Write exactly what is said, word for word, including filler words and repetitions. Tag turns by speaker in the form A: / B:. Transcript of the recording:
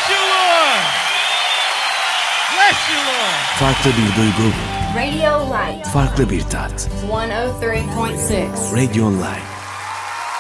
A: Bless you, Lord. Bless you, Lord.
B: Farklı bir duygu,
C: Radio Light
B: farklı bir tat.
C: one oh three point six.
B: Radio Light.